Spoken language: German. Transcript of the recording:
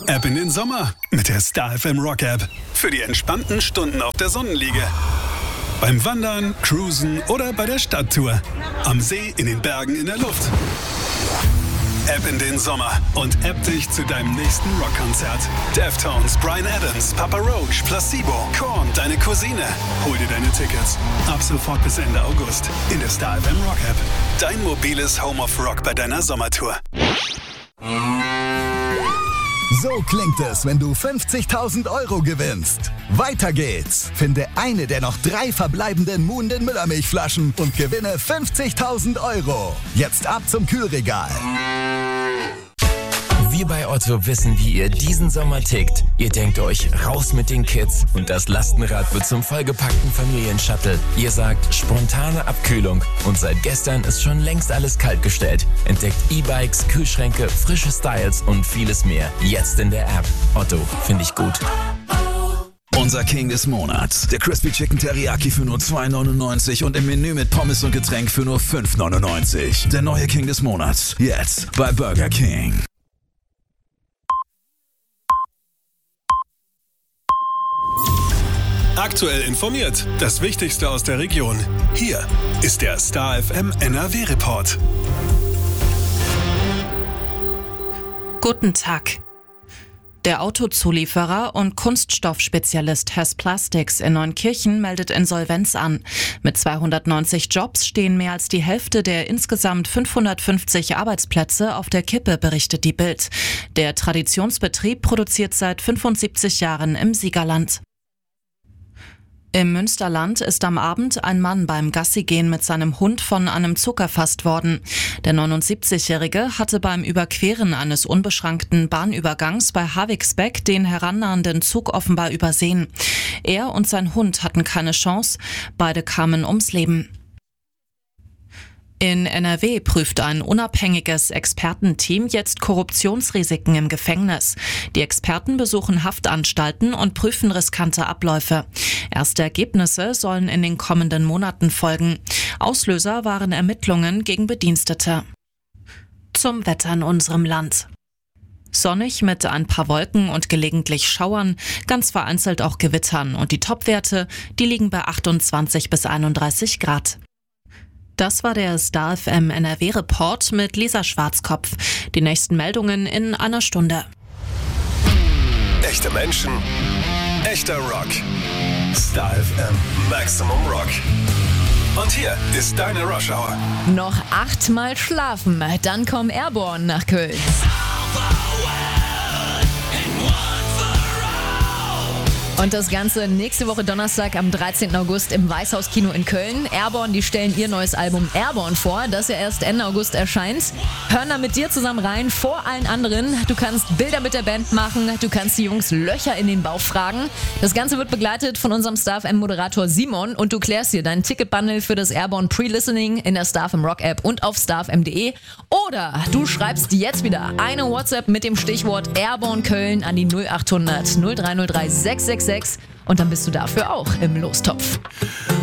Ab in den Sommer mit der Star FM Rock App. Für die entspannten Stunden auf der Sonnenliege. Beim Wandern, Cruisen oder bei der Stadttour. Am See, in den Bergen, in der Luft. Ab in den Sommer und app dich zu deinem nächsten Rockkonzert. Deftones, Bryan Adams, Papa Roach, Placebo, Korn, deine Cousine. Hol dir deine Tickets. Ab sofort bis Ende August in der Star FM Rock App. Dein mobiles Home of Rock bei deiner Sommertour. So klingt es, wenn du 50.000 € gewinnst. Weiter geht's. Finde eine der noch 3 verbleibenden Muhnden Müllermilchflaschen und gewinne 50.000 €. Jetzt ab zum Kühlregal. Wir bei Otto wissen, wie ihr diesen Sommer tickt. Ihr denkt euch, raus mit den Kids und das Lastenrad wird zum vollgepackten Familienshuttle. Ihr sagt, spontane Abkühlung und seit gestern ist schon längst alles kaltgestellt. Entdeckt E-Bikes, Kühlschränke, frische Styles und vieles mehr. Jetzt in der App. Otto, finde ich gut. Unser King des Monats. Der Crispy Chicken Teriyaki für nur 2,99 und im Menü mit Pommes und Getränk für nur 5,99. Der neue King des Monats. Jetzt bei Burger King. Aktuell informiert. Das Wichtigste aus der Region. Hier ist der Star FM NRW Report. Guten Tag. Der Autozulieferer und Kunststoffspezialist Hess Plastics in Neunkirchen meldet Insolvenz an. Mit 290 Jobs stehen mehr als die Hälfte der insgesamt 550 Arbeitsplätze auf der Kippe, berichtet die Bild. Der Traditionsbetrieb produziert seit 75 Jahren im Siegerland. Im Münsterland ist am Abend ein Mann beim Gassigehen mit seinem Hund von einem Zug erfasst worden. Der 79-Jährige hatte beim Überqueren eines unbeschrankten Bahnübergangs bei Havigsbeck den herannahenden Zug offenbar übersehen. Er und sein Hund hatten keine Chance, beide kamen ums Leben. In NRW prüft ein unabhängiges Expertenteam jetzt Korruptionsrisiken im Gefängnis. Die Experten besuchen Haftanstalten und prüfen riskante Abläufe. Erste Ergebnisse sollen in den kommenden Monaten folgen. Auslöser waren Ermittlungen gegen Bedienstete. Zum Wetter in unserem Land. Sonnig mit ein paar Wolken und gelegentlich Schauern, ganz vereinzelt auch Gewittern. Und die Topwerte, die liegen bei 28 bis 31 Grad. Das war der Star FM NRW Report mit Lisa Schwarzkopf. Die nächsten Meldungen in einer Stunde. Echte Menschen, echter Rock. Star FM Maximum Rock. Und hier ist deine Rush Hour. Noch 8-mal schlafen, dann kommen Airborne nach Köln. Und das Ganze nächste Woche Donnerstag am 13. August im Weißhaus-Kino in Köln. Airborne, die stellen ihr neues Album Airborne vor, das ja erst Ende August erscheint. Hören da mit dir zusammen rein, vor allen anderen. Du kannst Bilder mit der Band machen, du kannst die Jungs Löcher in den Bauch fragen. Das Ganze wird begleitet von unserem Star FM-Moderator Simon und du klärst dir deinen Ticketbundle für das Airborne Pre-Listening in der Star FM Rock App und auf starfm.de. Oder du schreibst jetzt wieder eine WhatsApp mit dem Stichwort Airborne Köln an die 0800 0303 666 und dann bist du dafür auch im Lostopf.